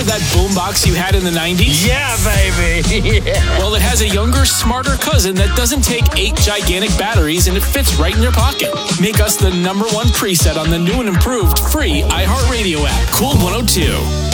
that boombox you had in the 90s? Yeah, baby. Yeah. Well, it has a younger, smarter cousin that doesn't take 8 gigantic batteries, and it fits right in your pocket. Make us the #1 preset on the new and improved free iHeartRadio app. Cool 102.